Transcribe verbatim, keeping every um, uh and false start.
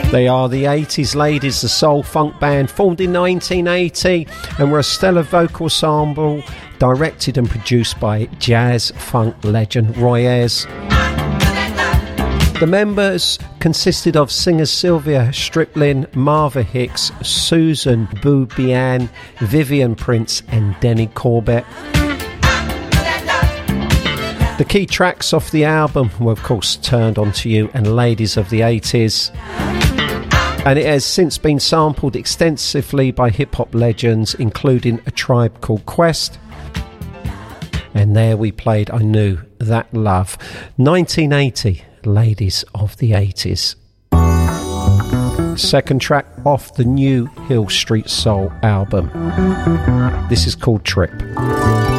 They are the eighties Ladies, the soul funk band formed in nineteen eighty and were a stellar vocal ensemble directed and produced by jazz funk legend Roy Ayers. The members consisted of singers Sylvia Striplin, Marva Hicks, Susan Boubian, Vivian Prince and Denny Corbett. The key tracks off the album were of course Turned Onto You and Ladies of the eighties. And it has since been sampled extensively by hip-hop legends including A Tribe Called Quest. And there we played I Knew That Love. nineteen eighty, Ladies of the eighties. Second track off the new Hill Street Soul album. This is called Trip.